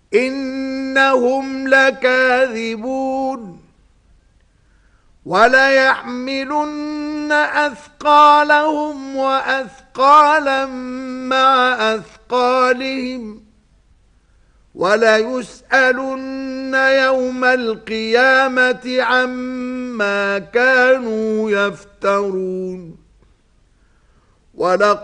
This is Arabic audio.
إنهم لكاذبون وليحملن أثقالهم وأثقالا مع أثقالهم وليسألن يوم القيامة عما كانوا يفترون.